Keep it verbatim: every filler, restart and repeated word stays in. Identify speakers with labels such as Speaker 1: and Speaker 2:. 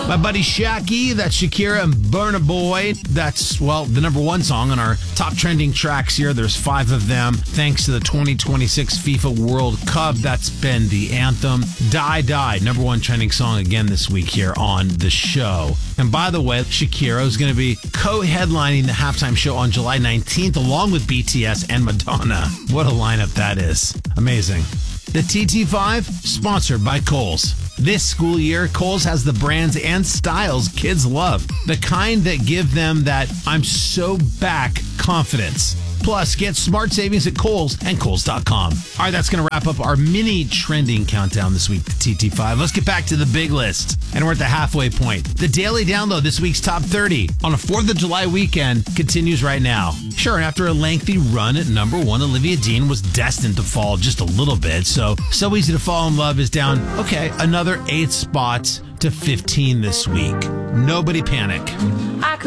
Speaker 1: My buddy Shaqy, that's Shakira and Burna Boy. That's, well, the number one song on our top trending tracks here. There's five of them. Thanks to the twenty twenty-six FIFA World Cup, that's been the anthem. Die Die, number one trending song again this week here on the show. And by the way, Shakira is going to be co-headlining the halftime show on July nineteenth along with B T S and Madonna. What a lineup that is. Amazing. The T T five, sponsored by Kohl's. This school year, Kohl's has the brands and styles kids love. The kind that give them that I'm so back confidence. Plus, get smart savings at Kohl's and Kohl's dot com. All right, that's going to wrap up our mini trending countdown this week to T T five. Let's get back to the big list. And we're at the halfway point. The daily download, this week's top thirty on a fourth of July weekend, continues right now. Sure, after a lengthy run at number one, Olivia Dean was destined to fall just a little bit. So, So Easy to Fall in Love is down, okay, another eight spots to fifteen this week. Nobody panic.